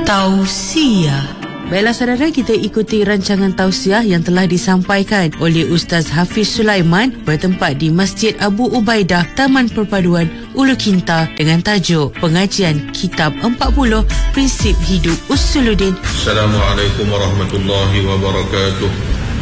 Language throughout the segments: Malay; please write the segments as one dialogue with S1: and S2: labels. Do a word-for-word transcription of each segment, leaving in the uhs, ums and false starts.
S1: Tausiah. Baiklah saudara, kita ikuti rancangan tausiah yang telah disampaikan oleh Ustaz Hafiz Sulaiman bertempat di Masjid Abu Ubaidah, Taman Perpaduan, Ulu Kinta dengan tajuk Pengajian Kitab empat puluh Prinsip Hidup Usuluddin.
S2: Assalamualaikum warahmatullahi wabarakatuh.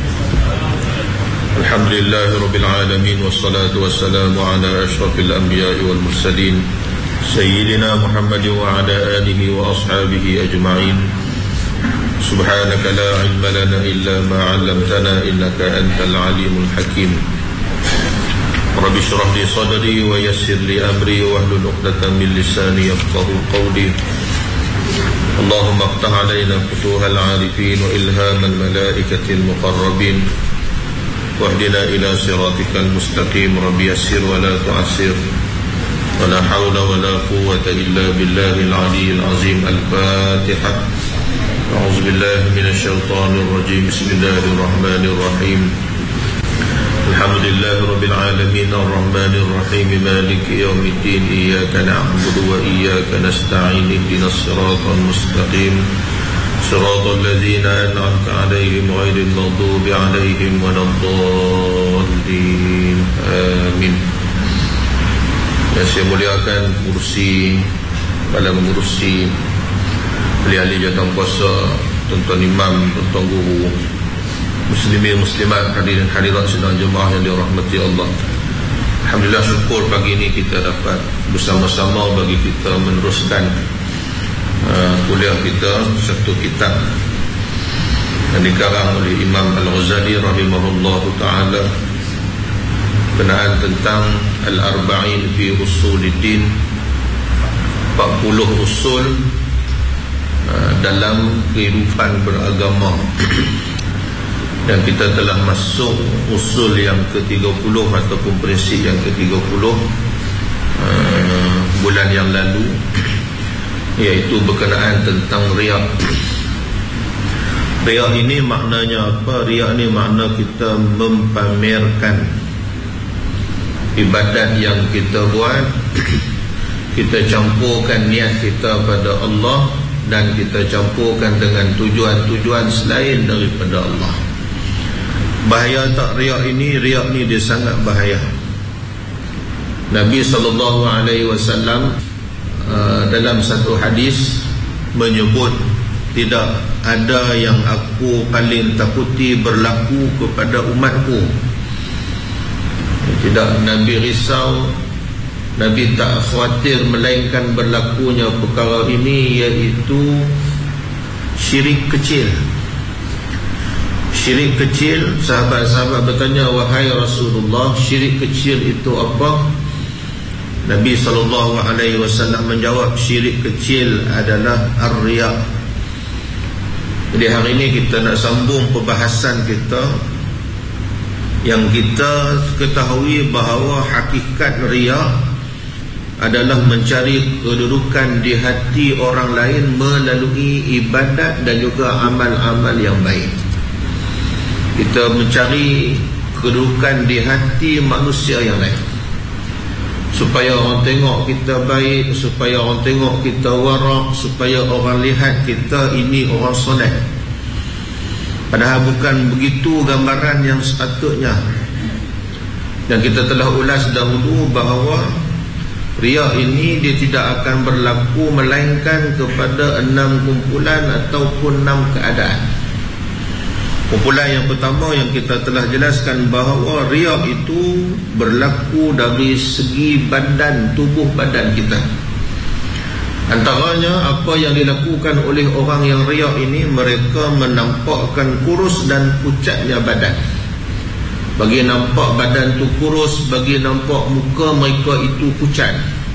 S2: Alhamdulillahirabbil alamin wassalatu wassalamu ala asyrafil anbiya'i wal mursalin sayyidina Muhammad wa ala alihi wa ashabihi ajma'in. Subhanaka la ilma lana illa ma 'allamtana innaka antal alimul hakim. Rabbi shrah li sadri wa yassir li amri wahlul 'uqdatam min lisani yafqahu qawli. Allahumma iftah 'alaina futuhal 'arifin wa ilhamal malaikatil muqarrabin. Wahdina ila siratikal mustaqim. Rabbi yassir wa la tu'assir. Wa la hawla wa la quwwata illa billahil 'aliyyil 'azim. Al-Fatihah. أعوذ بالله من الشيطان الرجيم. بسم الله الرحمن الرحيم. الحمد لله رب العالمين الرحمن الرحيم مالك يوم الدين. إياك نعبد وإياك نستعين. اهدنا الصراط المستقيم صراط الذين أنعمت عليهم غير المغضوب عليهم ولا الضالين. آمين. Yang saya muliakan kursi dalam kursi ahli-ahli jawatan kuasa, tuan-tuan imam, tuan-tuan guru, muslimin muslimat, hadirin hadirat sidang jemaah yang dirahmati Allah. Alhamdulillah, syukur pagi ini kita dapat bersama-sama bagi kita meneruskan uh, kuliah kita, satu kitab yang dikarang oleh Imam Al-Ghazali rahimahullahu ta'ala berkenaan tentang Al-Arba'in fi Usuluddin, empat puluh usul dalam kehidupan beragama. Dan kita telah masuk usul yang ke tiga puluh ataupun prinsip yang ke tiga puluh uh, bulan yang lalu, iaitu berkenaan tentang riya. Riya ini maknanya apa? Riya ini makna kita mempamerkan ibadat yang kita buat, kita campurkan niat kita pada Allah dan kita campurkan dengan tujuan-tujuan selain daripada Allah. Bahaya tak riak ini? Riak ni dia sangat bahaya. Nabi sallallahu alaihi wasallam uh, dalam satu hadis menyebut, tidak ada yang aku paling takuti berlaku kepada umatku. Tidak Nabi risau, Nabi tak khawatir melainkan berlakunya perkara ini, iaitu syirik kecil. Syirik kecil, sahabat-sahabat bertanya, wahai Rasulullah, syirik kecil itu apa? Nabi sallallahu alaihi wasallam menjawab, syirik kecil adalah ar-riya. Jadi hari ini kita nak sambung perbahasan kita yang kita ketahui bahawa hakikat riya adalah mencari kedudukan di hati orang lain melalui ibadat dan juga amal-amal yang baik. Kita mencari kedudukan di hati manusia yang lain, supaya orang tengok kita baik, supaya orang tengok kita warak, supaya orang lihat kita ini orang soleh. Padahal bukan begitu gambaran yang sepatutnya. Dan kita telah ulas dahulu bahawa riya ini dia tidak akan berlaku melainkan kepada enam kumpulan ataupun enam keadaan. Kumpulan yang pertama yang kita telah jelaskan bahawa riya itu berlaku dari segi badan, tubuh badan kita. Antaranya apa yang dilakukan oleh orang yang riya ini, mereka menampakkan kurus dan pucatnya badan. Bagi nampak badan tu kurus, bagi nampak muka mereka itu pucat.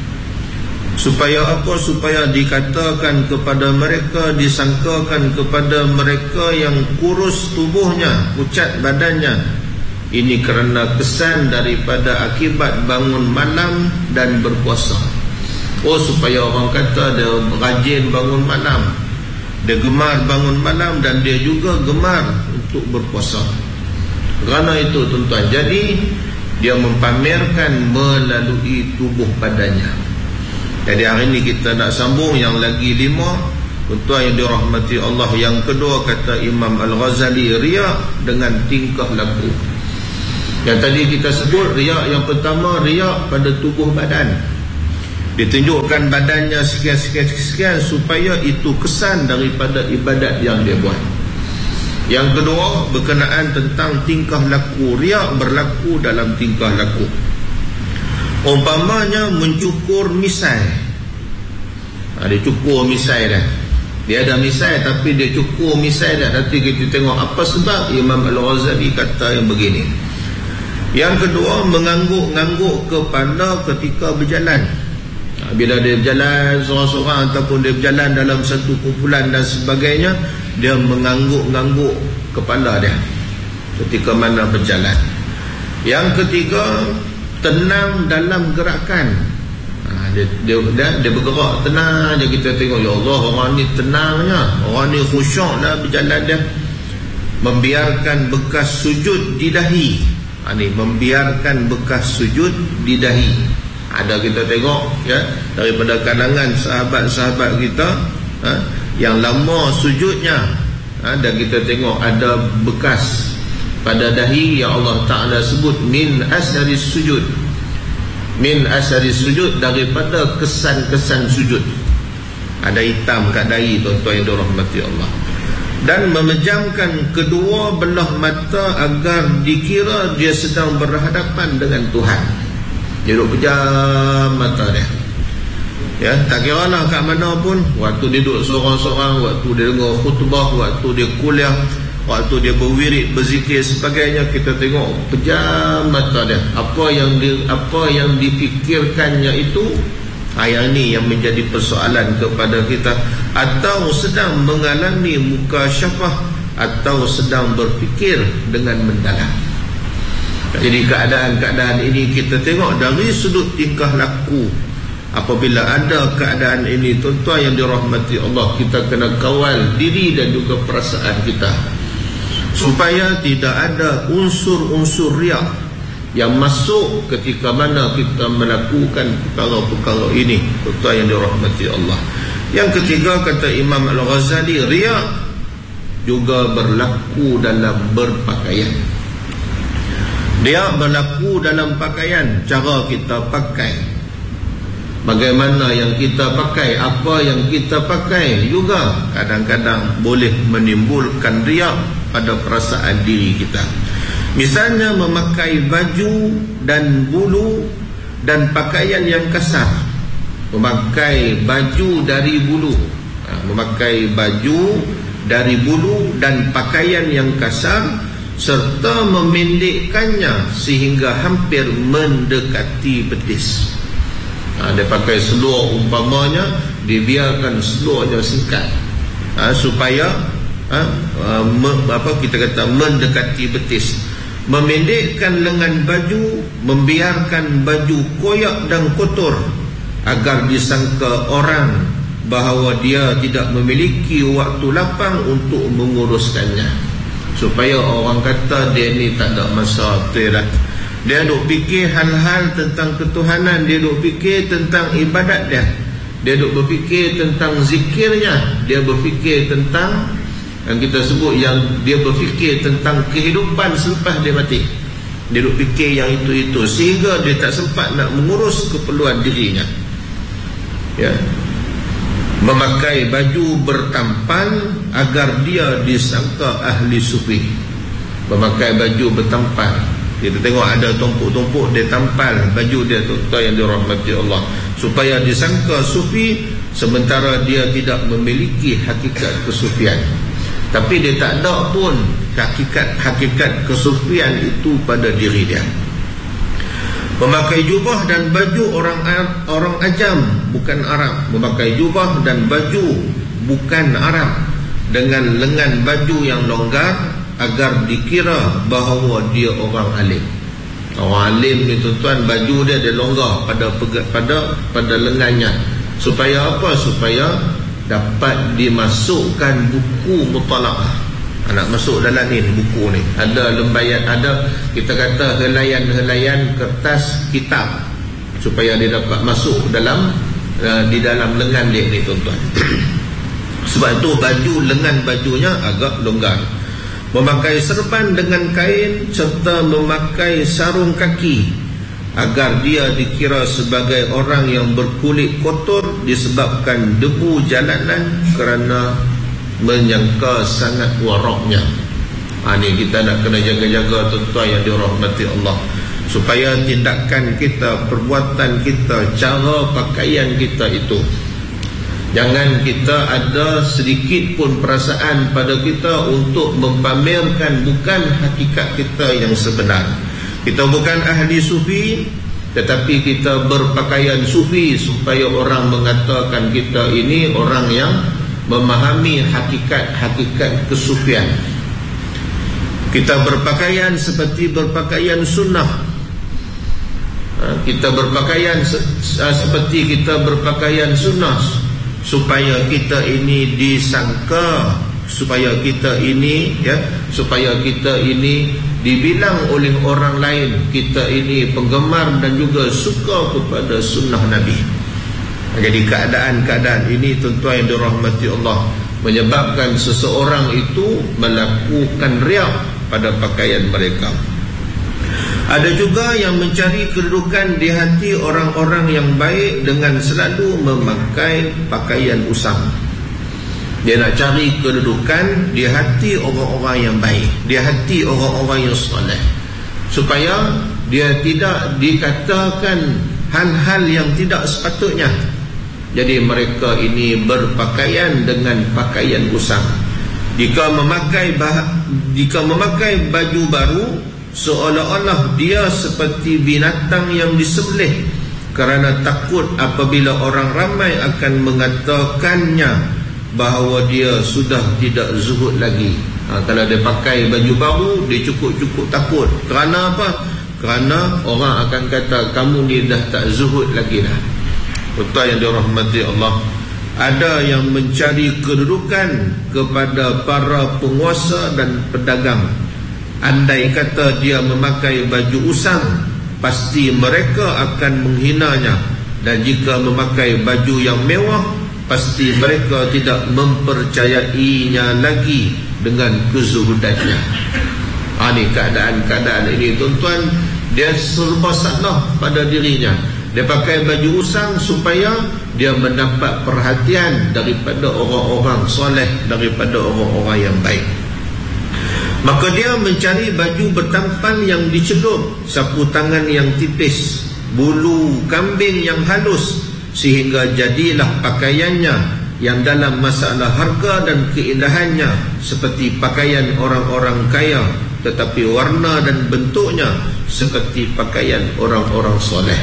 S2: Supaya apa? Supaya dikatakan kepada mereka, disangkakan kepada mereka yang kurus tubuhnya, pucat badannya, ini kerana kesan daripada akibat bangun malam dan berpuasa. Oh, supaya orang kata dia rajin bangun malam, dia gemar bangun malam, dan dia juga gemar untuk berpuasa. Kerana itu tuan-tuan, jadi dia mempamerkan melalui tubuh badannya. Jadi hari ini kita nak sambung yang lagi lima, tuan yang dirahmati Allah. Yang kedua, kata Imam Al-Ghazali, riak dengan tingkah laku. Yang tadi kita sebut, riak yang pertama, riak pada tubuh badan. Ditunjukkan badannya sekian-sekian-sekian supaya itu kesan daripada ibadat yang dia buat. Yang kedua, berkenaan tentang tingkah laku. Riak berlaku dalam tingkah laku. Umpamanya mencukur misai. Ha, dia cukur misai dah. Dia ada misai tapi dia cukur misai dah. Nanti kita tengok apa sebab. Imam Al-Ghazali kata yang begini. Yang kedua, mengangguk-ngangguk kepala ketika berjalan. Ha, bila dia berjalan seorang-seorang ataupun dia berjalan dalam satu kumpulan dan sebagainya, dia mengangguk-ngangguk kepala dia ketika mana berjalan. Yang ketiga, tenang dalam gerakan. Ha, dia, dia, dia, dia bergerak tenang je. Kita tengok, ya Allah, orang ni tenangnya, orang ni khusyuk lah berjalan dia. Membiarkan bekas sujud di dahi. Ha, ni membiarkan bekas sujud di dahi. Ada kita tengok ya, daripada kalangan sahabat-sahabat kita, ha, yang lama sujudnya, ha, dan kita tengok ada bekas pada dahi yang Allah Ta'ala sebut min asari sujud. Min asari sujud, daripada kesan-kesan sujud. Ada hitam kat dahi, tuan-tuan yang dirahmati Allah. Dan memejamkan kedua belah mata agar dikira dia sedang berhadapan dengan Tuhan. Dia duduk pejam mata dia. Ya, tak kira lah kat mana pun, waktu dia duduk seorang-seorang, waktu dia dengar khutbah, waktu dia kuliah, waktu dia berwirid, berzikir sebagainya, kita tengok pejam mata dia. Apa yang di, apa yang dipikirkannya itu, ha, yang ni yang menjadi persoalan kepada kita. Atau sedang mengalami mukasyafah, atau sedang berfikir dengan mendalam. Jadi keadaan-keadaan ini kita tengok dari sudut tingkah laku. Apabila ada keadaan ini, tuan-tuan yang dirahmati Allah, kita kena kawal diri dan juga perasaan kita supaya tidak ada unsur-unsur riak yang masuk ketika mana kita melakukan perkara-perkara ini, tuan-tuan yang dirahmati Allah. Yang ketiga, kata Imam Al-Ghazali, riak juga berlaku dalam berpakaian. Riak berlaku dalam pakaian, cara kita pakai, bagaimana yang kita pakai, apa yang kita pakai juga kadang-kadang boleh menimbulkan riak pada perasaan diri kita. Misalnya memakai baju dan bulu dan pakaian yang kasar. Memakai baju dari bulu, memakai baju dari bulu dan pakaian yang kasar, serta memendekkannya sehingga hampir mendekati betis. Ha, dia pakai seluar umpamanya, dia biarkan seluarnya singkat, ha, supaya ha, uh, me, apa kita kata mendekati betis. Memendekkan lengan baju, membiarkan baju koyak dan kotor agar disangka orang bahawa dia tidak memiliki waktu lapang untuk menguruskannya, supaya orang kata dia ni tak ada masa. Betul lah. Dia duk fikir hal-hal tentang ketuhanan, dia duk fikir tentang ibadat dia, dia duk berfikir tentang zikirnya, dia berfikir tentang yang kita sebut, yang dia berfikir tentang kehidupan selepas dia mati. Dia duk fikir yang itu-itu sehingga dia tak sempat nak mengurus keperluan dirinya. Ya. Memakai baju bertampal agar dia disangka ahli sufi. Memakai baju bertampal, kita tengok ada tumpuk-tumpuk, dia tampal baju dia, tuan yang dirahmati Allah, supaya disangka sufi, sementara dia tidak memiliki hakikat kesufian. Tapi dia tak ada pun hakikat-hakikat kesufian itu pada diri dia. Memakai jubah dan baju orang orang ajam, bukan Arab. Memakai jubah dan baju bukan Arab dengan lengan baju yang longgar agar dikira bahawa dia orang alim. Orang alim ni tuan-tuan, baju dia dia longgar pada pada pada lengannya. Supaya apa? Supaya dapat dimasukkan buku mutalaah. Nak masuk dalam ni buku ni, ada lembayan, ada kita kata helaian-helaian kertas kitab, supaya dia dapat masuk dalam uh, di dalam lengan dia ni tuan-tuan. Sebab itu baju, lengan bajunya agak longgar. Memakai serban dengan kain serta memakai sarung kaki agar dia dikira sebagai orang yang berkulit kotor disebabkan debu jalanan kerana menyangka sangat waraknya. Ha, ni kita nak kena jaga-jaga tuan-tuan yang dirahmati Allah, supaya tindakan kita, perbuatan kita, cara pakaian kita itu, jangan kita ada sedikit pun perasaan pada kita untuk mempamerkan bukan hakikat kita yang sebenar. Kita bukan ahli sufi, tetapi kita berpakaian sufi supaya orang mengatakan kita ini orang yang memahami hakikat-hakikat kesufian. Kita berpakaian seperti berpakaian sunnah. Kita berpakaian seperti kita berpakaian sunnah, supaya kita ini disangka, supaya kita ini ya, supaya kita ini dibilang oleh orang lain kita ini penggemar dan juga suka kepada sunnah Nabi. Jadi keadaan-keadaan ini tuan-tuan yang dirahmati Allah menyebabkan seseorang itu melakukan riak pada pakaian mereka. Ada juga yang mencari kedudukan di hati orang-orang yang baik dengan selalu memakai pakaian usang. Dia nak cari kedudukan di hati orang-orang yang baik, di hati orang-orang yang soleh, supaya dia tidak dikatakan hal-hal yang tidak sepatutnya. Jadi mereka ini berpakaian dengan pakaian usang. Jika memakai bah- jika memakai baju baru, seolah-olah dia seperti binatang yang disembelih, kerana takut apabila orang ramai akan mengatakannya bahawa dia sudah tidak zuhud lagi. Ha, kalau dia pakai baju baru, dia cukup-cukup takut. Kerana apa? Kerana orang akan kata kamu ni dah tak zuhud lagi dah. Tuan yang dirahmati Allah, ada yang mencari kedudukan kepada para penguasa dan pedagang. Andai kata dia memakai baju usang, pasti mereka akan menghinanya, dan jika memakai baju yang mewah, pasti mereka tidak mempercayainya lagi dengan kezuhudannya. Ha, ni keadaan-keadaan ini tuan-tuan, dia serba salah pada dirinya. Dia pakai baju usang supaya dia mendapat perhatian daripada orang-orang soleh, daripada orang-orang yang baik. Maka dia mencari baju bertampan yang dicelup, sapu tangan yang tipis, bulu kambing yang halus, sehingga jadilah pakaiannya yang dalam masalah harga dan keindahannya seperti pakaian orang-orang kaya, tetapi warna dan bentuknya seperti pakaian orang-orang soleh.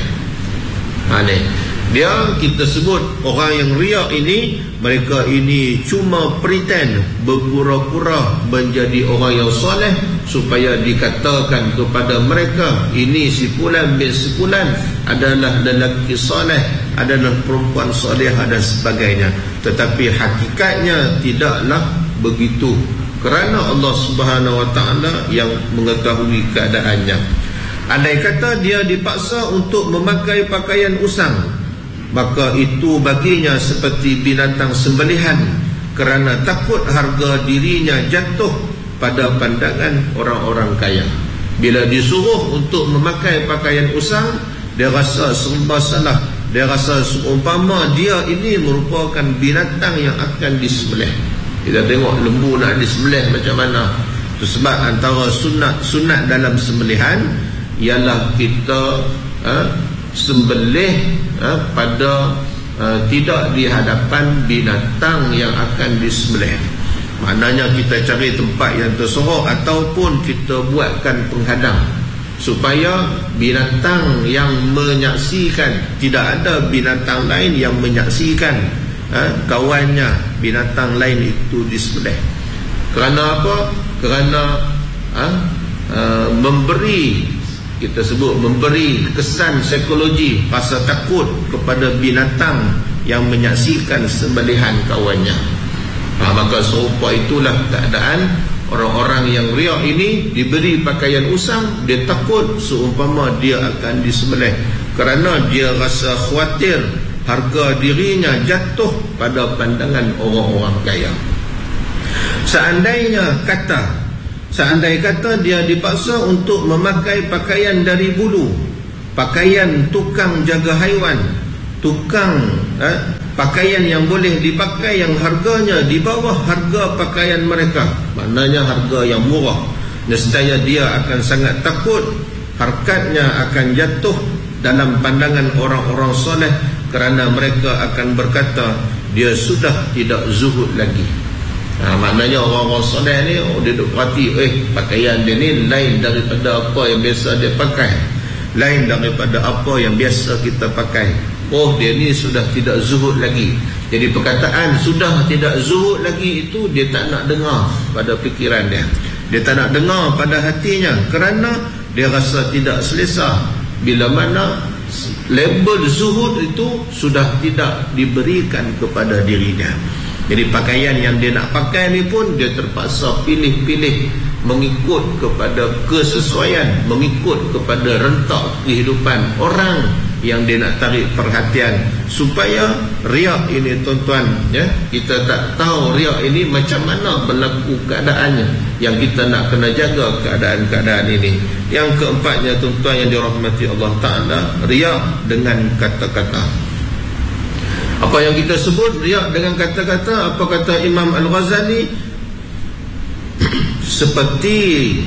S2: Ha, ni. Dia kita sebut orang yang riak ini, mereka ini cuma pretend, berpura-pura menjadi orang yang soleh supaya dikatakan kepada mereka ini si fulan bin si fulan adalah lelaki soleh, adalah perempuan solehah dan sebagainya. Tetapi hakikatnya tidaklah begitu, kerana Allah Subhanahu Wa Taala yang mengetahui keadaannya. Andai kata dia dipaksa untuk memakai pakaian usang, maka itu baginya seperti binatang sembelihan, kerana takut harga dirinya jatuh pada pandangan orang-orang kaya. Bila disuruh untuk memakai pakaian usang, dia rasa serba salah. Dia rasa seumpama dia ini merupakan binatang yang akan disembelih. Kita tengok lembu nak disembelih macam mana. Itu sebab antara sunat-sunat dalam sembelihan ialah kita ha, sembelih ha, pada ha, tidak di hadapan binatang yang akan disembelih. Maknanya kita cari tempat yang tersorok ataupun kita buatkan penghadang supaya binatang yang menyaksikan, tidak ada binatang lain yang menyaksikan ha, kawannya binatang lain itu disembelih. Kerana apa? Kerana ha, uh, memberi, kita sebut memberi kesan psikologi rasa takut kepada binatang yang menyaksikan sembelihan kawannya. Ha, maka serupa itulah keadaan orang-orang yang riak ini. Diberi pakaian usang, dia takut seumpama dia akan disembelih, kerana dia rasa khawatir harga dirinya jatuh pada pandangan orang-orang kaya. Seandainya kata Seandainya kata dia dipaksa untuk memakai pakaian dari bulu, pakaian tukang jaga haiwan, tukang eh, pakaian yang boleh dipakai yang harganya di bawah harga pakaian mereka, maknanya harga yang murah, nescaya dia akan sangat takut, harkatnya akan jatuh dalam pandangan orang-orang soleh, kerana mereka akan berkata dia sudah tidak zuhud lagi. Ha, maknanya orang-orang soleh ni, oh, dia duk perhati, eh pakaian dia ni lain daripada apa yang biasa dia pakai, lain daripada apa yang biasa kita pakai. Oh, dia ni sudah tidak zuhud lagi. Jadi perkataan sudah tidak zuhud lagi itu dia tak nak dengar pada fikiran dia, dia tak nak dengar pada hatinya, kerana dia rasa tidak selesa bila mana label zuhud itu sudah tidak diberikan kepada dirinya. Jadi pakaian yang dia nak pakai ni pun dia terpaksa pilih-pilih mengikut kepada kesesuaian, mengikut kepada rentak kehidupan orang yang dia nak tarik perhatian, supaya riak ini, tuan-tuan, ya, kita tak tahu riak ini macam mana berlaku keadaannya, yang kita nak kena jaga keadaan-keadaan ini. Yang keempatnya, tuan-tuan yang dirahmati Allah Ta'ala, riak dengan kata-kata. Apa yang kita sebut riak dengan kata-kata, apa kata Imam Al-Ghazali? seperti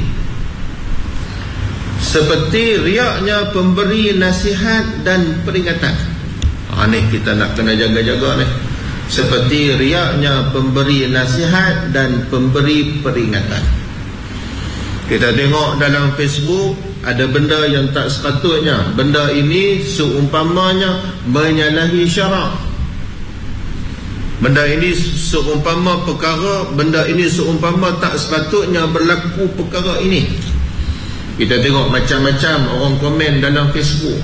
S2: seperti riaknya pemberi nasihat dan peringatan. Ha, ni kita nak kena jaga-jaga ni. Seperti riaknya pemberi nasihat dan pemberi peringatan. Kita tengok dalam Facebook ada benda yang tak sepatutnya, benda ini seumpamanya menyalahi syarak, benda ini seumpama perkara, benda ini seumpama tak sepatutnya berlaku perkara ini. Kita tengok macam-macam orang komen dalam Facebook,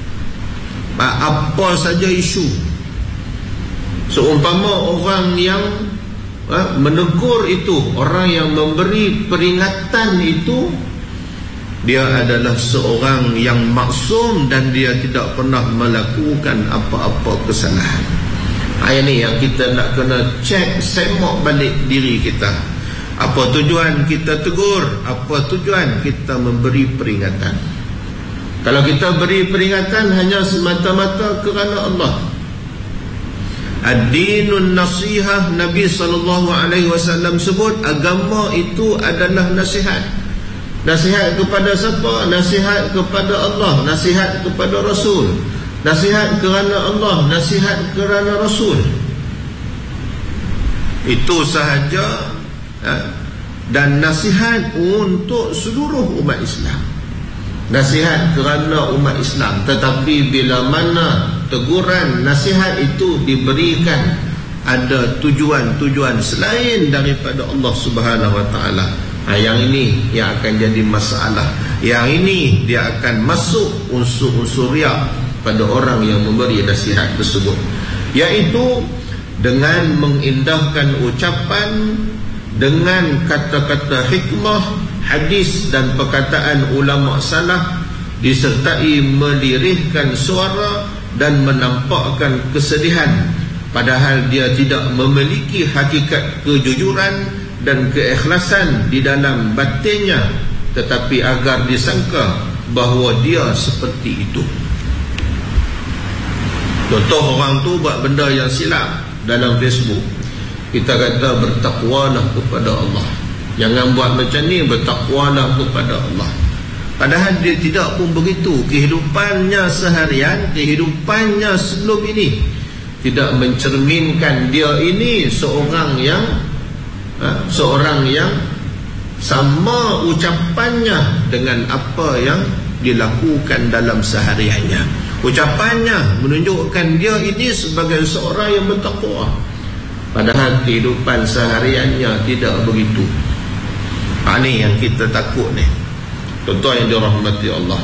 S2: apa saja isu. Seumpama orang yang ha, menegur itu, orang yang memberi peringatan itu, dia adalah seorang yang maksum dan dia tidak pernah melakukan apa-apa kesalahan. Ayat ni yang kita nak kena cek, semak balik diri kita. Apa tujuan kita tegur? Apa tujuan kita memberi peringatan? Kalau kita beri peringatan hanya semata-mata kerana Allah, ad-dinun nasihah, Nabi sallallahu alaihi wasallam sebut agama itu adalah nasihat. Nasihat kepada siapa? Nasihat kepada Allah, nasihat kepada Rasul. Nasihat kerana Allah, nasihat kerana Rasul. Itu sahaja, ha? Dan nasihat untuk seluruh umat Islam, nasihat kerana umat Islam. Tetapi bila mana teguran, nasihat itu diberikan ada tujuan-tujuan selain daripada Allah Subhanahu Wa Taala, ha, yang ini yang akan jadi masalah. Yang ini dia akan masuk unsur-unsur riak pada orang yang memberi nasihat tersebut, iaitu dengan mengindahkan ucapan, dengan kata-kata hikmah, hadis dan perkataan ulama salaf, disertai melirihkan suara dan menampakkan kesedihan, padahal dia tidak memiliki hakikat kejujuran dan keikhlasan di dalam batinnya, tetapi agar disangka bahawa dia seperti itu. Contoh, orang tu buat benda yang silap dalam Facebook, kita kata bertakwalah kepada Allah, jangan buat macam ni, bertakwalah kepada Allah. Padahal dia tidak pun begitu. Kehidupannya seharian, kehidupannya sebelum ini tidak mencerminkan dia ini seorang yang ha, seorang yang sama ucapannya dengan apa yang dilakukan dalam sehariannya. Ucapannya menunjukkan dia ini sebagai seorang yang bertakwa, padahal kehidupan sehariannya tidak begitu. Ha, ni yang kita takut ni, tuan-tuan yang dirahmati Allah.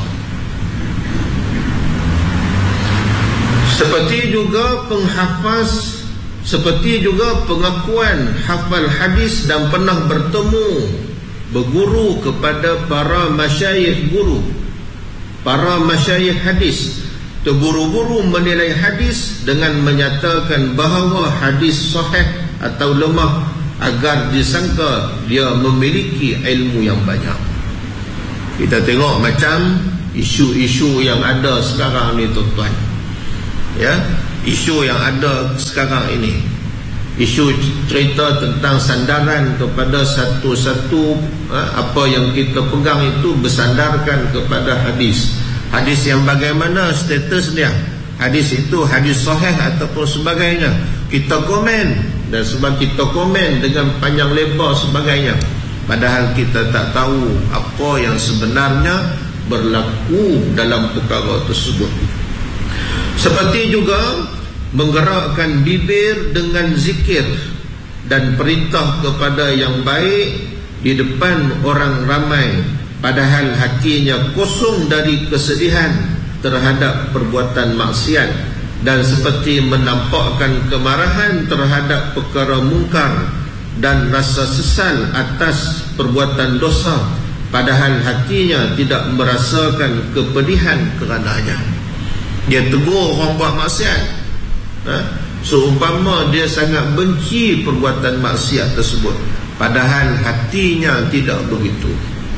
S2: Seperti juga penghafaz, seperti juga pengakuan hafal hadis dan pernah bertemu berguru kepada para masyayikh guru, para masyayikh hadis, terburu-buru menilai hadis dengan menyatakan bahawa hadis sahih atau lemah agar disangka dia memiliki ilmu yang banyak. Kita tengok macam isu-isu yang ada sekarang ni tuan-tuan, ya, isu yang ada sekarang ini, isu cerita tentang sandaran kepada satu-satu ha, apa yang kita pegang itu bersandarkan kepada hadis. Hadis yang bagaimana status dia, hadis itu hadis sahih ataupun sebagainya. Kita komen, dan sebab kita komen dengan panjang lebar sebagainya, padahal kita tak tahu apa yang sebenarnya berlaku dalam perkara tersebut. Seperti juga menggerakkan bibir dengan zikir dan perintah kepada yang baik di depan orang ramai, padahal hatinya kosong dari kesedihan terhadap perbuatan maksiat, dan seperti menampakkan kemarahan terhadap perkara mungkar dan rasa sesal atas perbuatan dosa, padahal hatinya tidak merasakan kepedihan kerananya. Dia tegur orang buat maksiat, ha? seumpama dia sangat benci perbuatan maksiat tersebut, padahal hatinya tidak begitu.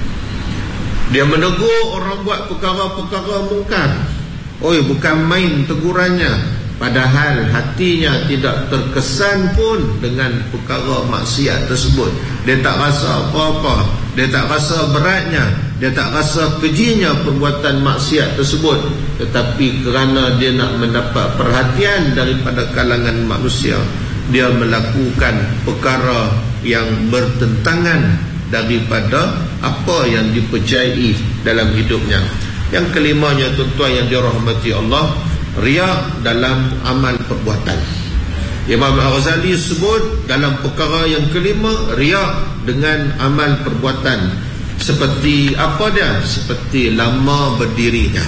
S2: Dia menegur orang buat perkara-perkara mungkar, oi, bukan main tegurannya, padahal hatinya tidak terkesan pun dengan perkara maksiat tersebut. Dia tak rasa apa-apa, dia tak rasa beratnya, dia tak rasa kejinya perbuatan maksiat tersebut, tetapi kerana dia nak mendapat perhatian daripada kalangan manusia, dia melakukan perkara yang bertentangan daripada apa yang dipercayai dalam hidupnya. Yang kelimanya tuan-tuan yang dirahmati Allah, riya dalam amal perbuatan. Imam Al-Ghazali sebut dalam perkara yang kelima, riya dengan amal perbuatan. Seperti apa dia? Seperti lama berdirinya.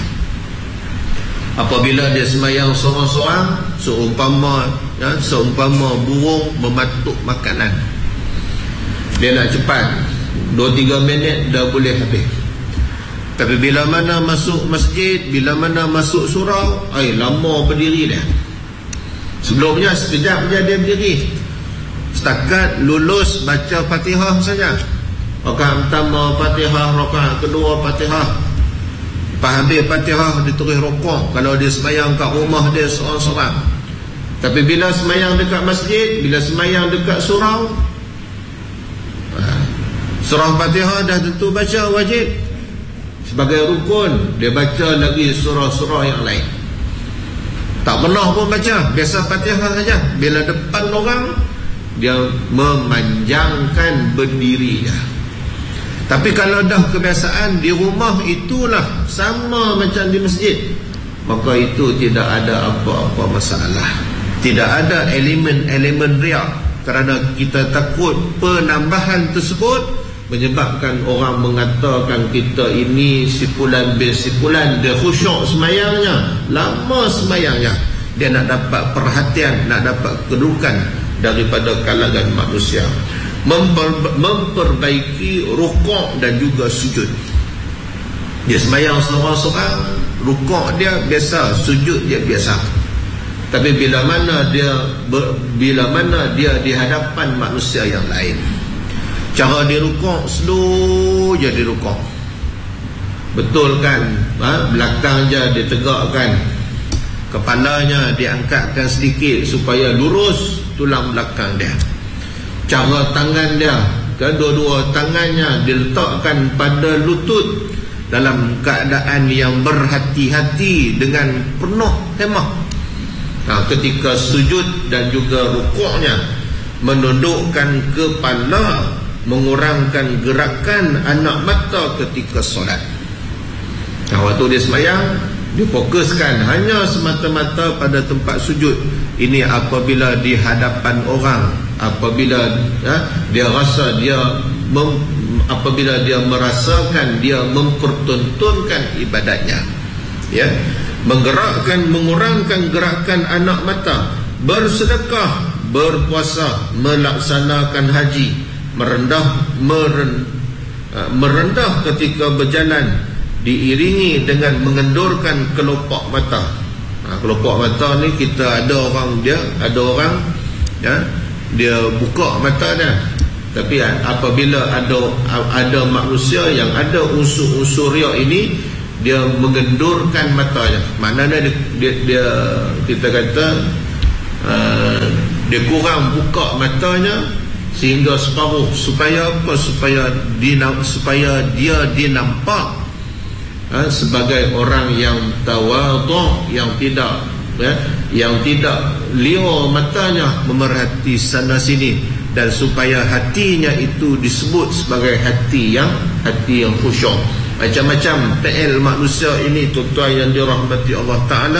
S2: Apabila dia semayang seorang-seorang, seumpama ya, seumpama burung mematuk makanan, dia nak cepat, dua tiga minit dah boleh habis. Tapi bila mana masuk masjid, bila mana masuk surau, ay, lama berdiri dia. Sebelumnya sekejap je dia berdiri, setakat lulus baca Fatihah saja. Rakaat pertama Fatihah, rakaat kedua Fatihah, lepas habis Fatihah dia terus rukuk kalau dia semayang kat rumah dia seorang-seorang. Tapi bila semayang dekat masjid, bila semayang dekat surau, surah Fatihah dah tentu baca wajib, sebagai rukun dia baca lagi surah-surah yang lain. Tak pernah pun baca, biasa Fatihah saja. Bila depan orang, dia memanjangkan berdiri dia. Tapi kalau dah kebiasaan di rumah itulah sama macam di masjid, maka itu tidak ada apa-apa masalah. Tidak ada elemen-elemen riak, kerana kita takut penambahan tersebut menyebabkan orang mengatakan kita ini sipulan bin sipulan, dia khusyuk semayangnya, lama semayangnya, dia nak dapat perhatian, nak dapat kedudukan daripada kalangan manusia. Memper, memperbaiki rukuk dan juga sujud. Dia semayang seorang-seorang, rukuk dia biasa, sujud dia biasa. Tapi bila mana dia bila mana dia di hadapan manusia yang lain, cara dia rukuk slow je dia rukuk. Betul kan? Ha? Belakang je dia tegakkan, kepalanya diangkatkan sedikit supaya lurus tulang belakang dia. Cara tangan dia, kedua-dua tangannya diletakkan pada lutut dalam keadaan yang berhati-hati dengan penuh hemah. Nah, ketika sujud dan juga rukuknya menundukkan kepala, mengurangkan gerakan anak mata ketika solat. Nah, waktu dia semayang, difokuskan hanya semata-mata pada tempat sujud. Ini apabila di hadapan orang, apabila ya, dia rasa dia mem, apabila dia merasakan dia mempertontonkan ibadatnya, ya, menggerakkan, mengurangkan gerakan anak mata, bersedekah, berpuasa, melaksanakan haji, merendah meren, merendah ketika berjalan, diiringi dengan mengendurkan kelopak mata, ha, kelopak mata ni kita ada orang dia ada orang ya, dia buka mata dia, tapi apabila ada ada manusia yang ada unsur-unsur riak ini, dia mengendurkan matanya. Maknanya dia, dia, dia kita kata uh, dia kurang buka matanya sehingga separuh, supaya apa? Supaya dinam, supaya dia dinampak uh, sebagai orang yang tawadhu, yang tidak ya, yang tidak liar matanya memerhati sana sini, dan supaya hatinya itu disebut sebagai hati yang hati yang khusyuk. Macam-macam P L manusia ini, tuan-tuan yang dirahmati Allah Ta'ala.